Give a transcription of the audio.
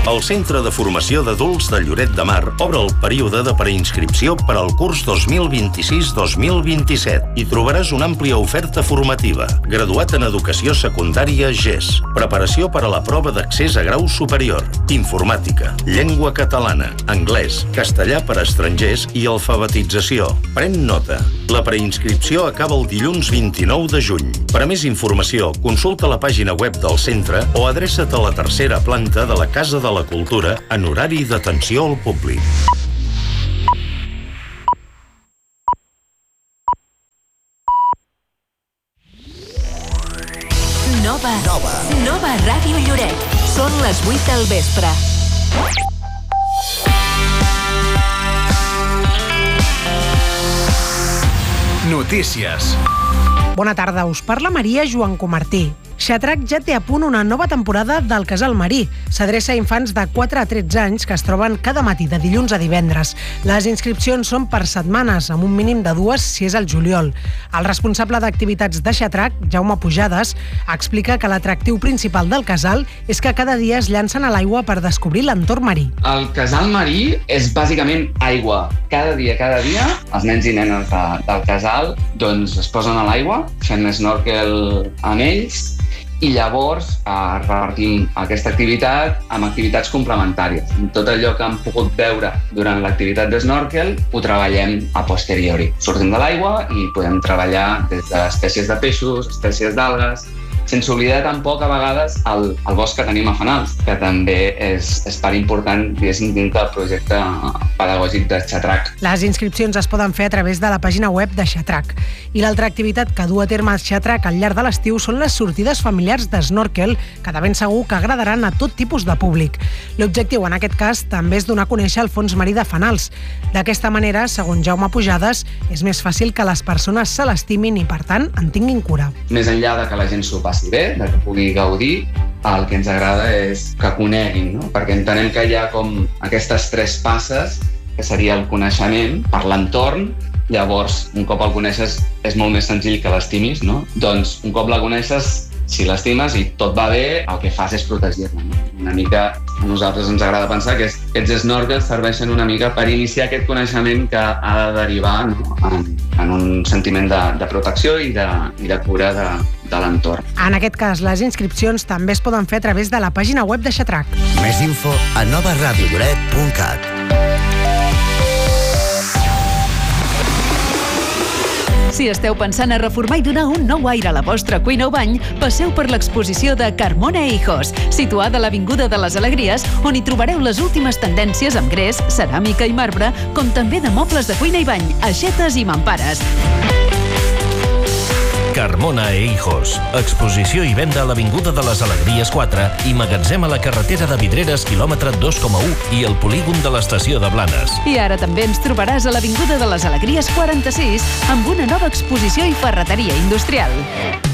El Centre de Formació d'Adults de Lloret de Mar obre el període de preinscripció per al curs 2026-2027 i trobaràs una àmplia oferta formativa. Graduat en Educació Secundària GES. Preparació per a la prova d'accés a grau superior. Informàtica, llengua catalana, anglès, castellà per a estrangers i alfabetització. Pren nota. La preinscripció acaba el dilluns 29 de juny. Per a més informació, consulta la pàgina web del centre o adreça't a la tercera planta de la Casa de la Cultura en horari d'atenció al públic. Nova Ràdio Lloret. Són les 8 del vespre. Notícies. Bona tarda, us parla Maria Joan Comartí. Xatrac ja té a punt una nova temporada del Casal Marí. S'adreça a infants de 4 a 13 anys que es troben cada matí de dilluns a divendres. Les inscripcions són per setmanes, amb un mínim de 2 si és al juliol. El responsable d'activitats de Xatrac, Jaume Pujades, explica que l'atractiu principal del casal és que cada dia es llancen a l'aigua per descobrir l'entorn marí. El Casal Marí és bàsicament aigua. Cada dia, els nens i nenes del casal es posen a l'aigua, fem snorkel amb ells, i llavors repartim aquesta activitat amb activitats complementàries. Tot allò que hem pogut veure durant l'activitat de snorkel ho treballem a posteriori. Sortim de l'aigua i podem treballar des d'espècies de peixos, espècies d'algues, sense oblidar tampoc a vegades el bosc que tenim a Fanals, que també és part important dins del projecte pedagògic de Xatrac. Les inscripcions es poden fer a través de la pàgina web de Xatrac. I l'altra activitat que du a terme Xatrac al llarg de l'estiu són les sortides familiars d'snorkel, que de ben segur que agradaran a tot tipus de públic. L'objectiu en aquest cas també és donar a conèixer el fons marí de Fanals. D'aquesta manera, segons Jaume Pujades, és més fàcil que les persones se l'estimin i, per tant, en tinguin cura. Més enllà de que la gent s'ho passi bé, de que pugui gaudir, el que ens agrada és que coneguin, no? Perquè entenem que hi ha com aquestes 3 passes, que seria el coneixement per l'entorn. Llavors, un cop el coneixes, és molt més senzill que l'estimis, no? Doncs, un cop la coneixes, si l'estimes i tot va bé, el que fas és protegir-la, no? Una mica a nosaltres ens agrada pensar que aquests snorkels serveixen una mica per iniciar aquest coneixement que ha de derivar, no? en un sentiment de protecció i de cura de l'entorn. En aquest cas, les inscripcions també es poden fer a través de la pàgina web de Xatrac. Més info a novaradiolloret.cat. Si esteu pensant a reformar i donar un nou aire a la vostra cuina o bany, passeu per l'exposició de Carmona e Hijos, situada a l'Avinguda de les Alegries, on hi trobareu les últimes tendències amb gres, ceràmica i marbre, com també de mobles de cuina i bany, aixetes i mampares. Carmona e Hijos. Exposició i venda a l'Avinguda de les Alegries 4 i magatzem a la carretera de Vidreres, quilòmetre 2,1 i el polígon de l'estació de Blanes. I ara també ens trobaràs a l'Avinguda de les Alegries 46 amb una nova exposició i ferreteria industrial.